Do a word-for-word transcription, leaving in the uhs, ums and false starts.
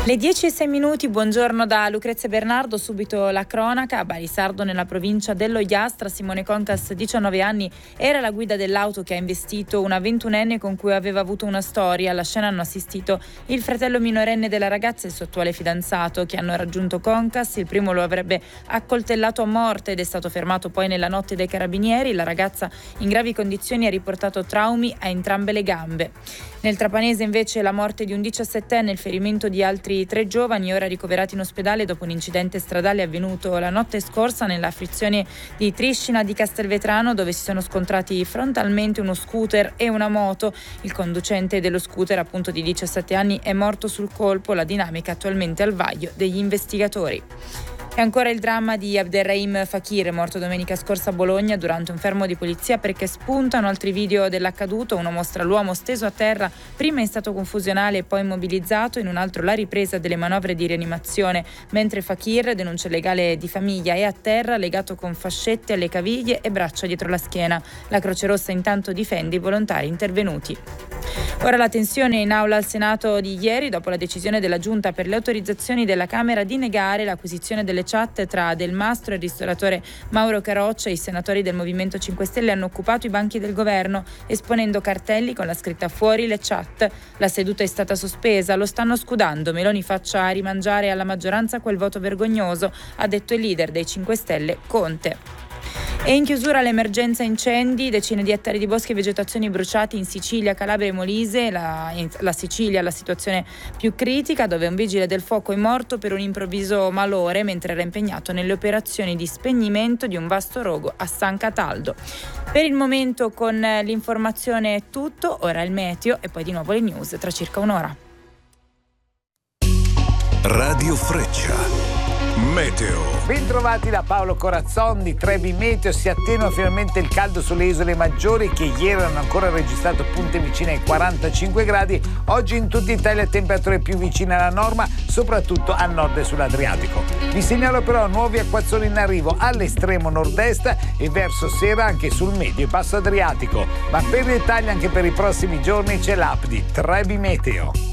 Le dieci e sei minuti, buongiorno da Lucrezia Bernardo, subito la cronaca. A Barisardo, nella provincia dello Iastra, Simone Concas, diciannove anni, era alla guida dell'auto che ha investito una ventunenne con cui aveva avuto una storia. Alla scena hanno assistito il fratello minorenne della ragazza e il suo attuale fidanzato, che hanno raggiunto Concas. Il primo lo avrebbe accoltellato a morte ed è stato fermato poi nella notte dai carabinieri. La ragazza, in gravi condizioni, ha riportato traumi a entrambe le gambe. Nel Trapanese invece la morte di un diciassettenne e il ferimento di altri tre giovani, ora ricoverati in ospedale dopo un incidente stradale avvenuto la notte scorsa nella frizione di Triscina di Castelvetrano, dove si sono scontrati frontalmente uno scooter e una moto. Il conducente dello scooter, appunto di diciassette anni, è morto sul colpo. La dinamica attualmente al vaglio degli investigatori. E ancora il dramma di Abderrahim Fakir, morto domenica scorsa a Bologna durante un fermo di polizia, perché spuntano altri video dell'accaduto. Uno mostra l'uomo steso a terra, prima in stato confusionale e poi immobilizzato, in un altro la ripresa delle manovre di rianimazione, mentre Fakir, denuncia legale di famiglia, è a terra legato con fascette alle caviglie e braccia dietro la schiena. La Croce Rossa intanto difende i volontari intervenuti. Ora la tensione in aula al Senato di ieri dopo la decisione della Giunta per le autorizzazioni della Camera di negare l'acquisizione delle chat tra Del Mastro e il ristoratore Mauro Caroccia. I senatori del Movimento cinque Stelle hanno occupato i banchi del governo esponendo cartelli con la scritta "fuori le chat". La seduta è stata sospesa, lo stanno scudando. Meloni faccia rimangiare alla maggioranza quel voto vergognoso, ha detto il leader dei cinque Stelle Conte. E in chiusura l'emergenza incendi, decine di ettari di boschi e vegetazioni bruciati in Sicilia, Calabria e Molise. La, la Sicilia la situazione più critica, dove un vigile del fuoco è morto per un improvviso malore mentre era impegnato nelle operazioni di spegnimento di un vasto rogo a San Cataldo. Per il momento con l'informazione è tutto, ora il meteo e poi di nuovo le news tra circa un'ora. Radio Freccia. Meteo. Bentrovati da Paolo Corazzon di Trebi Meteo. Si attenua finalmente il caldo sulle isole maggiori, che ieri hanno ancora registrato punte vicine ai quarantacinque gradi. Oggi in tutta Italia temperature più vicine alla norma, soprattutto a nord e sull'Adriatico. Vi segnalo però nuovi acquazzoni in arrivo all'estremo nord-est e verso sera anche sul medio e basso Adriatico. Ma per i dettagli anche per i prossimi giorni c'è l'app di Trebi Meteo.